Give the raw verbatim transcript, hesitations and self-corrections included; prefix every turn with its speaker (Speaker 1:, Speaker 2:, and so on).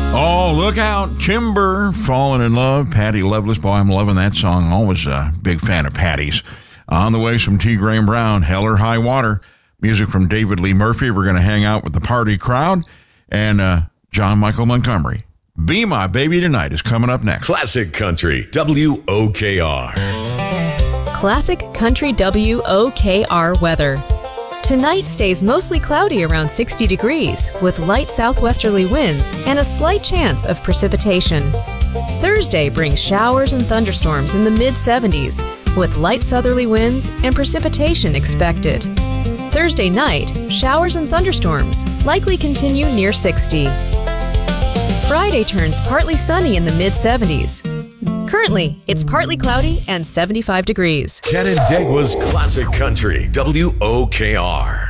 Speaker 1: Oh, look out. Timber, Falling in Love. Patty Loveless. Boy, I'm loving that song. Always a big fan of Patty's. On the way, some T. Graham Brown, Hell or High Water. Music from David Lee Murphy. We're going to hang out with the party crowd. And uh, John Michael Montgomery. Be My Baby Tonight is coming up next.
Speaker 2: Classic Country, W O K R.
Speaker 3: Classic Country W O K R weather. Tonight stays mostly cloudy around sixty degrees with light southwesterly winds and a slight chance of precipitation. Thursday brings showers and thunderstorms in the mid seventies with light southerly winds and precipitation expected. Thursday night, showers and thunderstorms likely continue near sixty. Friday turns partly sunny in the mid seventies. Currently, it's partly cloudy and seventy-five degrees.
Speaker 2: Canandaigua's Classic Country, W O K R.